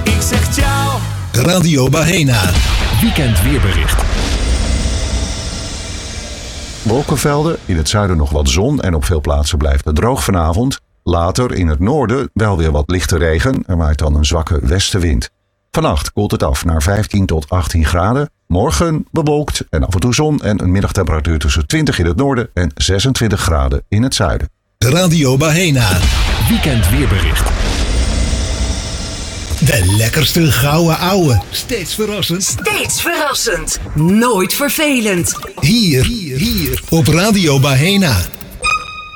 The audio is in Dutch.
Ik zeg ciao. Radio Bahena. Weekend weerbericht. Wolkenvelden, in het zuiden nog wat zon en op veel plaatsen blijft het droog vanavond. Later in het noorden wel weer wat lichte regen, er waait dan een zwakke westenwind. Vannacht koelt het af naar 15 tot 18 graden. Morgen bewolkt en af en toe zon en een middagtemperatuur tussen 20 in het noorden en 26 graden in het zuiden. Radio Bahena. Weekend weerbericht. De lekkerste gouden ouwe. Steeds verrassend. Steeds verrassend. Nooit vervelend. Hier op Radio Bahena.